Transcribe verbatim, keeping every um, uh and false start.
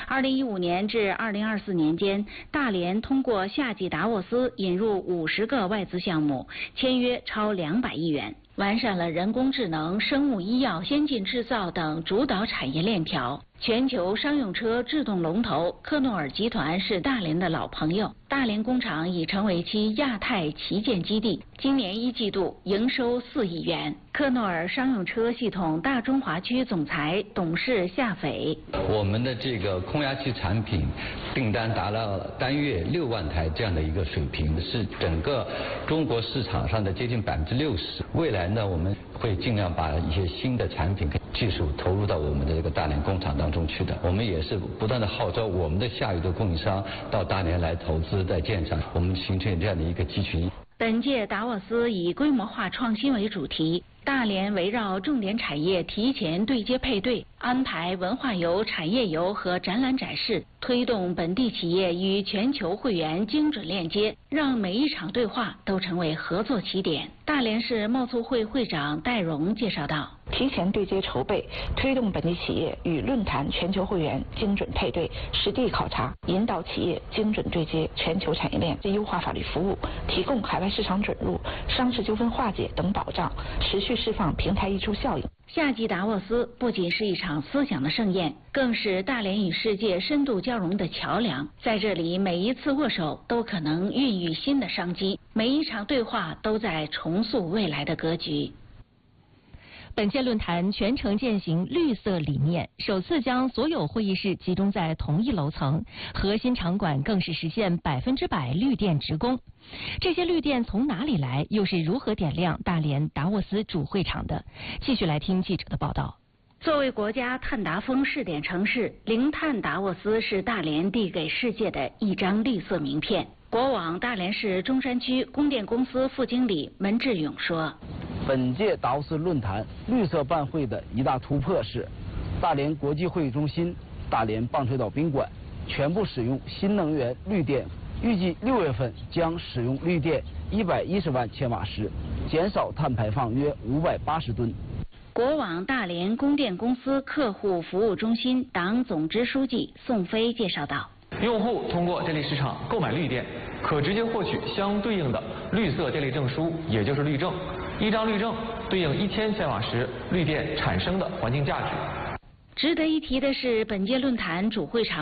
二零一五年至二零二四年间，大连通过夏季达沃斯引入五十个外资项目，签约超两百亿元，完善了人工智能、生物医药、先进制造等主导产业链条。全球商用车制动龙头科诺尔集团是大连的老朋友，大连工厂已成为其亚太旗舰基地。今年一季度营收四亿元。科诺尔商用车系统大中华区总裁董事夏斐： 我们的这个空压器产品订单达到单月六万台这样的一个水平，是整个中国市场上的接近百分之六十。未来呢，我们会尽量把一些新的产品技术投入到我们的这个大连工厂当中去的。我们也是不断的号召我们的下游的供应商到大连来投资在建厂，我们形成这样的一个集群。 本届达沃斯以规模化创新为主题，大连围绕重点产业提前对接配对，安排文化游、产业游和展览展示，推动本地企业与全球会员精准链接，让每一场对话都成为合作起点。大连市贸促会会长戴荣介绍道： 提前对接筹备，推动本地企业与论坛全球会员精准配对，实地考察，引导企业精准对接全球产业链，优化法律服务，提供海外市场准入、商事纠纷化解等保障，持续释放平台溢出效应。 夏季达沃斯不仅是一场思想的盛宴，更是大连与世界深度交融的桥梁。在这里，每一次握手都可能孕育新的商机，每一场对话都在重塑未来的格局。 本届论坛全程践行绿色理念，首次将所有会议室集中在同一楼层，核心场馆更是实现百分之百绿电直供。这些绿电从哪里来，又是如何点亮大连达沃斯主会场的？继续来听记者的报道。 作为国家碳达峰试点城市，零碳达沃斯是大连递给世界的一张绿色名片。国网大连市中山区供电公司副经理门志勇说： 本届达沃斯论坛绿色办会的一大突破是，大连国际会议中心、大连棒槌岛宾馆全部使用新能源绿电，预计六月份将使用绿电一百一十万千瓦时，减少碳排放约五百八十吨。 国网大连供电公司客户服务中心党总支书记宋飞介绍道： 用户通过电力市场购买绿电，可直接获取相对应的绿色电力证书，也就是绿证。一张绿证对应一千千瓦时绿电产生的环境价值。 值得一提的是，本届论坛主会场